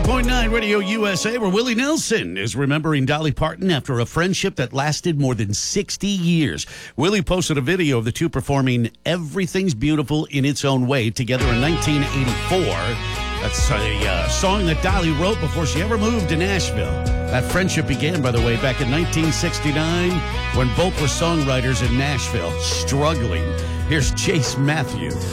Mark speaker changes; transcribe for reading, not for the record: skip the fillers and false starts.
Speaker 1: 101.9 Radio USA, where Willie Nelson is remembering Dolly Parton after a friendship that lasted more than 60 years. Willie posted a video of the two performing Everything's Beautiful in Its Own Way together in 1984. That's a song that Dolly wrote before she ever moved to Nashville. That friendship began, by the way, back in 1969 when both were songwriters in Nashville, struggling. Here's Chase Matthew.